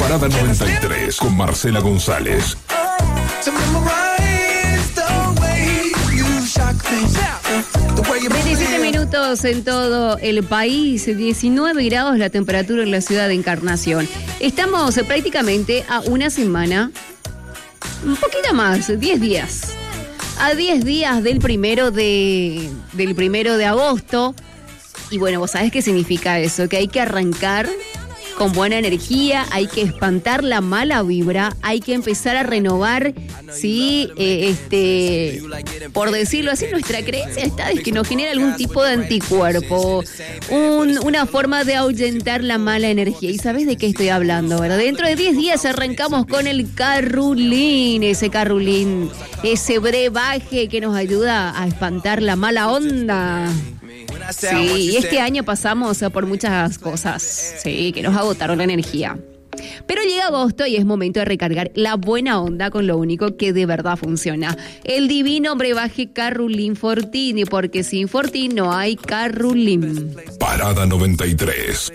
Parada 93 con Marcela González. 27 minutos en todo el país, 19 grados la temperatura en la ciudad de Encarnación. Estamos prácticamente a una semana, un poquito más, 10 días. A 10 días del primero de agosto. Y bueno, vos sabés qué significa eso, que hay que arrancar con buena energía, hay que espantar la mala vibra, hay que empezar a renovar, sí, por decirlo así, nuestra creencia está es que nos genera algún tipo de anticuerpo, una forma de ahuyentar la mala energía. ¿Y sabés de qué estoy hablando, verdad? Dentro de 10 días arrancamos con el carrulín, ese brebaje que nos ayuda a espantar la mala onda. Sí, y este año pasamos por muchas cosas, sí, que nos agotaron la energía. Pero llega agosto y es momento de recargar la buena onda con lo único que de verdad funciona. El divino brebaje Carrulín Fortini, porque sin Fortín no hay Carrulín. Parada 93.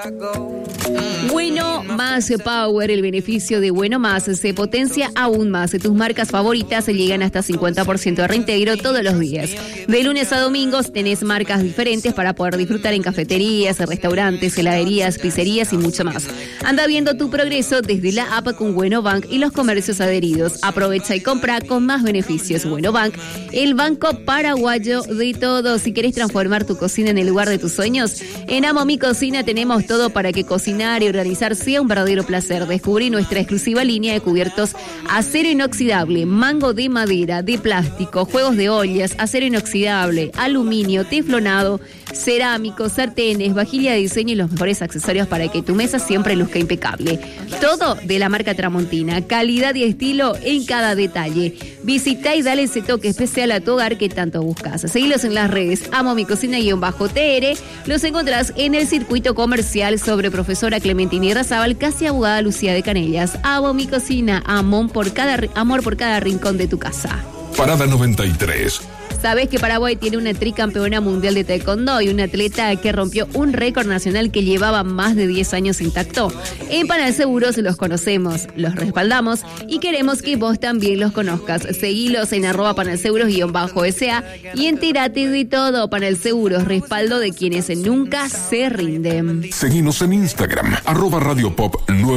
Bueno Más Power, el beneficio de Bueno Más se potencia aún más. Tus marcas favoritas se llegan hasta 50% de reintegro todos los días. De lunes a domingos tenés marcas diferentes para poder disfrutar en cafeterías, restaurantes, heladerías, pizzerías y mucho más. Anda viendo tu progreso desde la app con Bueno Bank y los comercios adheridos. Aprovecha y compra con más beneficios. Bueno Bank, el banco paraguayo de todos. Si querés transformar tu cocina en el lugar de tus sueños, en Amo Mi Cocina tenemos todo para que cocinar y organizar sea un verdadero placer. Descubrí nuestra exclusiva línea de cubiertos acero inoxidable, mango de madera, de plástico, juegos de ollas, acero inoxidable, aluminio, teflonado, cerámicos, sartenes, vajilla de diseño y los mejores accesorios para que tu mesa siempre luzca impecable. Todo de la marca Tramontina, calidad y estilo en cada detalle. Visita y dale ese toque especial a tu hogar que tanto buscas. Seguilos en las redes, Amo Mi Cocina-TR. Los encontrás en el circuito comercial sobre Profesora Clementina Irrazábal, casi Abogada Lucía de Canellas. Amo Mi Cocina, amor por cada rincón de tu casa. Parada 93. Sabés que Paraguay tiene una tricampeona mundial de taekwondo y una atleta que rompió un récord nacional que llevaba más de 10 años intacto. En Panal Seguros los conocemos, los respaldamos y queremos que vos también los conozcas. Seguilos en @panalseguros_SA y entérate de todo. Panal Seguros, respaldo de quienes nunca se rinden. Seguinos en Instagram,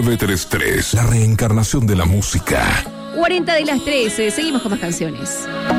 @radiopop933. La reencarnación de la música. 40 de las 13, seguimos con más canciones.